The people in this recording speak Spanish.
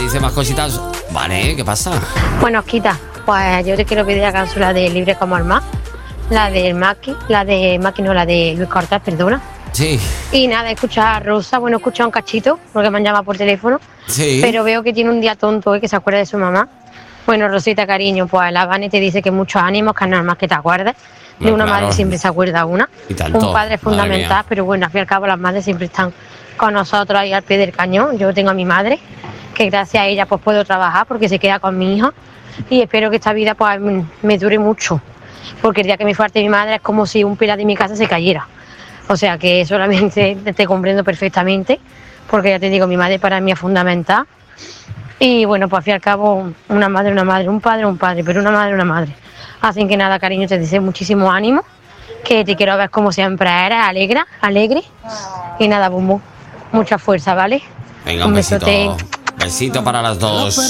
dice más cositas. Vale, ¿qué pasa? Bueno, Quita, pues yo te quiero pedir la canción, la de Libre como el mar, la de Maki, la de Luis Cortés, perdona. Sí. Y nada, he escuchado a Rosa, bueno, he escuchado un cachito, porque me han llamado por teléfono, Sí. pero veo que tiene un día tonto y que se acuerda de su mamá. Bueno, Rosita, cariño, pues la Vane te dice que muchos ánimos, que es normal que te acuerdes. De una claro. madre siempre se acuerda una. Y tanto, Un padre es madre fundamental, mía. pero bueno, al fin y al cabo las madres siempre están con nosotros ahí al pie del cañón. Yo tengo a mi madre, que gracias a ella pues puedo trabajar porque se queda con mi hija. Y espero que esta vida pues me dure mucho. Porque el día que me falte mi madre es como si un pilar de mi casa se cayera. O sea que solamente te comprendo perfectamente, porque ya te digo, mi madre para mí es fundamental. Y bueno, pues al fin y al cabo, una madre, un padre, pero una madre. Así que nada, cariño, te deseo muchísimo ánimo, que te quiero ver como siempre eres, alegre. Y nada, Bumbu, mucha fuerza, ¿vale? Venga, un besito. besote. Besito para las dos.